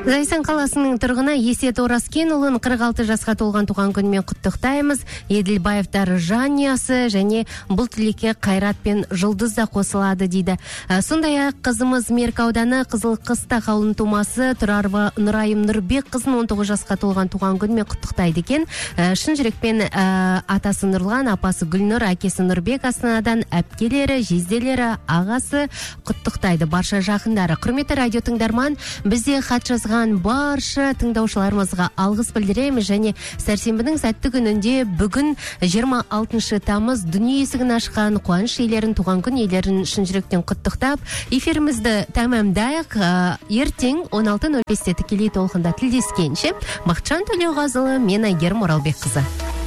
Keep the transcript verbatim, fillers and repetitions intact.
Зайсан қаласының тұрғыны Есет Оразкенұлын қырық алты жасқа толған туған күнімен құттықтаймыз. Еділбаевтар жанұясы және бұл тілекке Қайрат пен Жұлдыз да қосылады дейді. Сондай-ақ қызымыз Меркі ауданы Қызылқыстақ ауылының тумасы Тұрарова Нұрайым Нұрбек қызын он тоғыз жасқа толған туған күнімен құттықтайды екен. Шын жүрекпен атасы Нұрлан, апасы Гүлнұр, әкесі Нұрбек Астанадан, әпкелері, жезделері, ағасы құттықтайды. Барша жақындары. Құрметті радио тыңдарман, бізде хат жазған барша тыңдаушыларымызға алғыс білдіреміз және сәрсенбінің сәтті күнінде бүгін жиырма алтыншы тамыз дүние есігін ашқан қуаныш иелерін, туған күн иелерін шын жүректен құттықтап, эфирімізді тәмамдайық. Ертең он алты нөл бесте тікелей толқында тілдескенше Бақытжан Төлеуғазылы, мен Әйгерім Оралбекқызы.